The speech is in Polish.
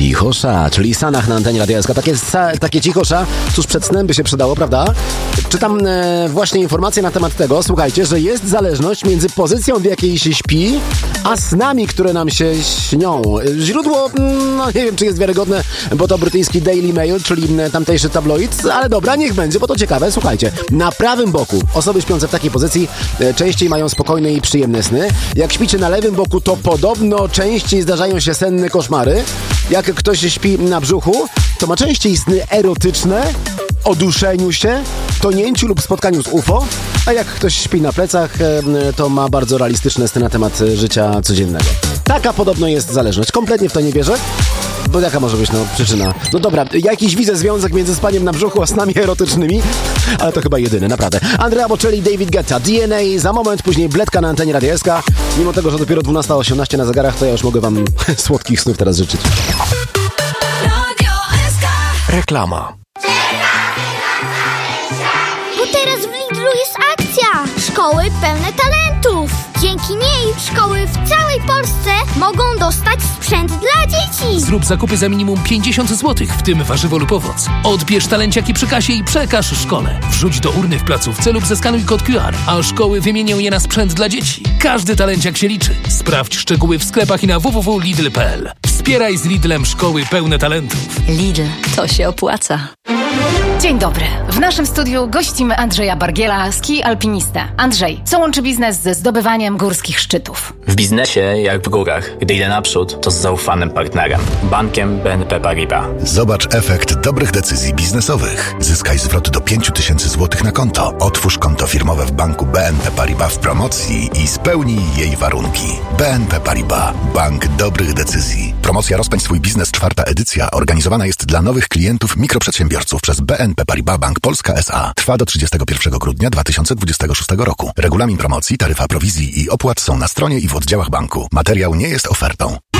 Cichosza, czyli Sanach na antenie Radia SK. Takie cichosza tuż przed snem by się przydało, prawda? Czytam właśnie informacje na temat tego, słuchajcie, że jest zależność między pozycją, w jakiej się śpi, a snami, które nam się śnią. Źródło, no nie wiem, czy jest wiarygodne, bo to brytyjski Daily Mail, czyli tamtejszy tabloid, ale dobra, niech będzie, bo to ciekawe. Słuchajcie, na prawym boku osoby śpiące w takiej pozycji częściej mają spokojne i przyjemne sny. Jak śpicie na lewym boku, to podobno częściej zdarzają się senne koszmary. Jak ktoś śpi na brzuchu, to ma częściej sny erotyczne, o duszeniu się, tonięciu lub spotkaniu z UFO, a jak ktoś śpi na plecach, to ma bardzo realistyczne sny na temat życia codziennego. Taka podobno jest zależność. Kompletnie w to nie wierzę, bo jaka może być przyczyna? No dobra, jakiś widzę związek między spaniem na brzuchu a snami erotycznymi, ale to chyba jedyny, naprawdę. Andrea Bocelli, David Guetta, DNA, za moment, później Bledka na antenie Radia SK. Mimo tego, że dopiero 12:18 na zegarach, to ja już mogę wam słodkich snów teraz życzyć. Reklama. Bo teraz w Lidlu jest akcja! Szkoły pełne talentów! Dzięki niej szkoły w całej Polsce mogą dostać sprzęt dla dzieci! Zrób zakupy za minimum 50 zł, w tym warzywo lub owoc. Odbierz talenciaki przy kasie i przekaż szkole. Wrzuć do urny w placówce lub zeskanuj kod QR, a szkoły wymienią je na sprzęt dla dzieci. Każdy talenciak się liczy. Sprawdź szczegóły w sklepach i na www.lidl.pl. Wspieraj z Lidlem szkoły pełne talentów. Lidl, to się opłaca. Dzień dobry. W naszym studiu gościmy Andrzeja Bargiela, ski alpinistę. Andrzej, co łączy biznes ze zdobywaniem górskich szczytów? W biznesie, jak w górach, gdy idę naprzód, to z zaufanym partnerem. Bankiem BNP Paribas. Zobacz efekt dobrych decyzji biznesowych. Zyskaj zwrot do 5000 zł na konto. Otwórz konto firmowe w banku BNP Paribas w promocji i spełnij jej warunki. BNP Paribas. Bank dobrych decyzji. Promocja Rozpędź swój biznes, 4. edycja, organizowana jest dla nowych klientów mikroprzedsiębiorców przez BNP Paribas Bank Polska S.A. Trwa do 31 grudnia 2026 roku. Regulamin promocji, taryfa prowizji i opłat są na stronie i w oddziałach banku. Materiał nie jest ofertą.